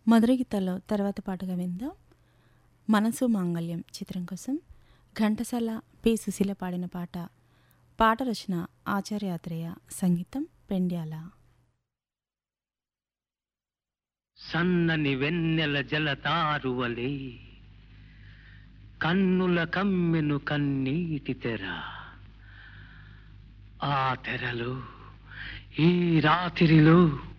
మధుర గీతాల్లో తర్వాత పాటగా విందాం. మనసు మాంగళ్యం చిత్రం కోసం ఘంటసాల పి సుశీల పాడిన పాట. పాట రచన ఆచార్యాత్రేయ, సంగీతం పెండ్యాల. సన్నని వెన్నెల జలతారువలే కన్నుల కమ్మెను కన్నీటి తెర, ఆ తెరలో ఈ రాత్రిలో